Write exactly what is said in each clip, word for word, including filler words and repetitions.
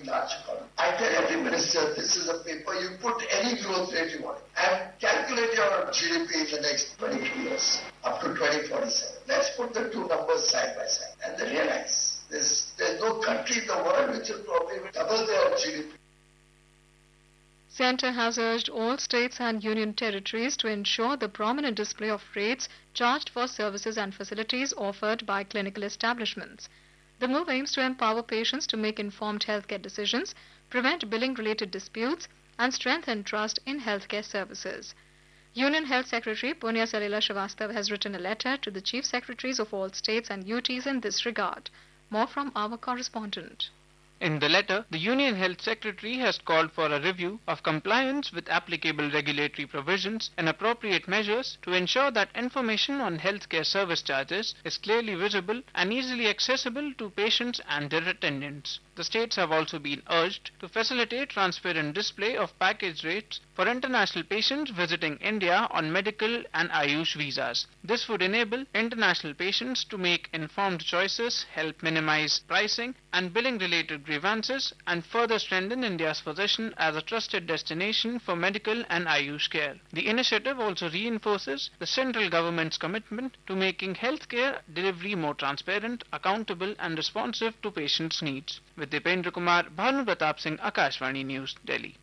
large economy. I tell every minister, this is a paper, you put any growth rate you want and calculate your G D P in the next twenty-two years, up to twenty forty-seven. Let's put the two numbers side by side and then realize there's, there's no country in the world which will probably double their G D P. Centre has urged all states and union territories to ensure the prominent display of rates charged for services and facilities offered by clinical establishments. The move aims to empower patients to make informed healthcare decisions, prevent billing-related disputes, and strengthen trust in healthcare services. Union Health Secretary Punya Salila Srivastava has written a letter to the Chief Secretaries of all states and U Ts in this regard. More from our correspondent. In the letter, the Union Health Secretary has called for a review of compliance with applicable regulatory provisions and appropriate measures to ensure that information on healthcare service charges is clearly visible and easily accessible to patients and their attendants. The states have also been urged to facilitate transparent display of package rates for international patients visiting India on medical and Ayush visas. This would enable international patients to make informed choices, help minimize pricing and billing-related grievances, and further strengthen India's position as a trusted destination for medical and Ayush care. The initiative also reinforces the central government's commitment to making healthcare delivery more transparent, accountable and responsive to patients' needs. With Dipendra Kumar, Bhanu Pratap Singh, Akashvani News, Delhi.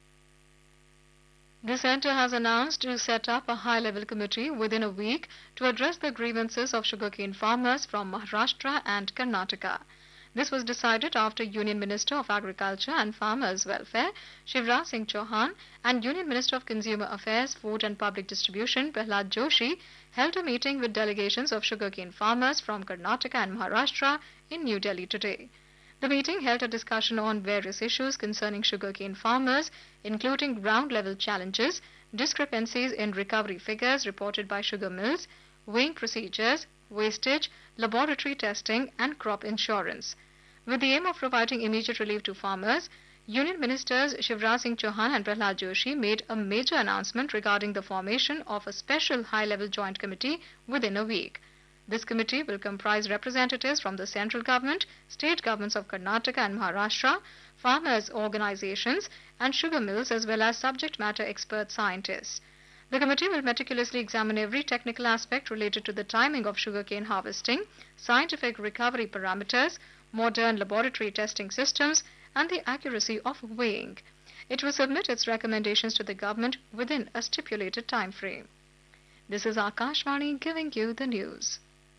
The centre has announced to set up a high-level committee within a week to address the grievances of sugarcane farmers from Maharashtra and Karnataka. This was decided after Union Minister of Agriculture and Farmers Welfare, Shivraj Singh Chauhan, and Union Minister of Consumer Affairs, Food and Public Distribution, Prahlad Joshi, held a meeting with delegations of sugarcane farmers from Karnataka and Maharashtra in New Delhi today. The meeting held a discussion on various issues concerning sugarcane farmers, including ground-level challenges, discrepancies in recovery figures reported by sugar mills, weighing procedures, wastage, laboratory testing, and crop insurance. With the aim of providing immediate relief to farmers, Union Ministers Shivraj Singh Chauhan and Prahlad Joshi made a major announcement regarding the formation of a special high-level joint committee within a week. This committee will comprise representatives from the central government, state governments of Karnataka and Maharashtra, farmers' organizations, and sugar mills, as well as subject matter expert scientists. The committee will meticulously examine every technical aspect related to the timing of sugarcane harvesting, scientific recovery parameters, modern laboratory testing systems, and the accuracy of weighing. It will submit its recommendations to the government within a stipulated time frame. This is Akashvani giving you the news.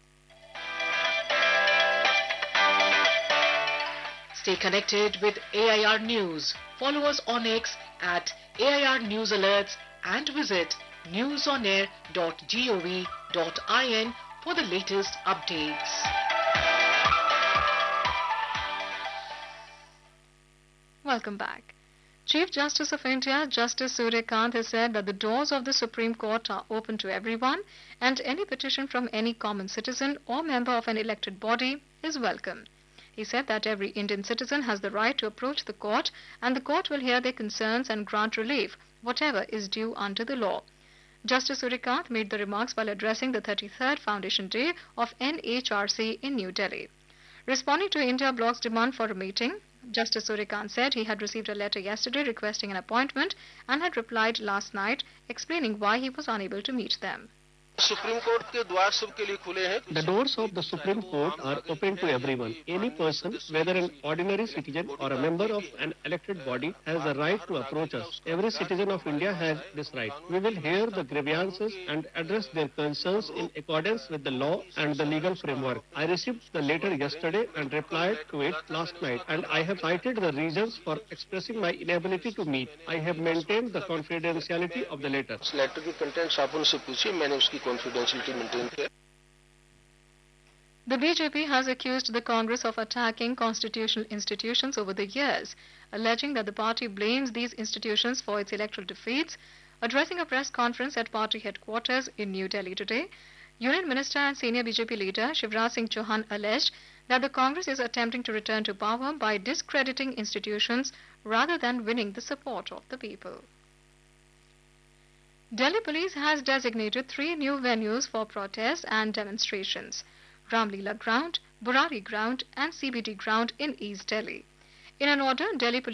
Stay connected with A I R News. Follow us on X at A I R News Alerts and visit newsonair dot gov dot in for the latest updates. Welcome back. Chief Justice of India, Justice Surya Kant, has said that the doors of the Supreme Court are open to everyone and any petition from any common citizen or member of an elected body is welcome. He said that every Indian citizen has the right to approach the court and the court will hear their concerns and grant relief, whatever is due under the law. Justice Surya Kant made the remarks while addressing the thirty-third Foundation Day of N H R C in New Delhi. Responding to India Bloc's demand for a meeting, Justice Surya Kant said he had received a letter yesterday requesting an appointment and had replied last night explaining why he was unable to meet them. The doors of the Supreme Court are open to everyone. Any person, whether an ordinary citizen or a member of an elected body, has the right to approach us. Every citizen of India has this right. We will hear the grievances and address their concerns in accordance with the law and the legal framework. I received the letter yesterday and replied to it last night, and I have cited the reasons for expressing my inability to meet. I have maintained the confidentiality of the letter. Letter की contents आप उनसे पूछिए, मैंने उसकी confidentiality maintain किया. The B J P has accused the Congress of attacking constitutional institutions over the years, alleging that the party blames these institutions for its electoral defeats. Addressing a press conference at party headquarters in New Delhi today, Union Minister and senior B J P leader Shivraj Singh Chauhan alleged that the Congress is attempting to return to power by discrediting institutions rather than winning the support of the people. Delhi Police has designated three new venues for protests and demonstrations: Ramlila Ground, Burari Ground and C B D Ground in East Delhi. In an order, Delhi Police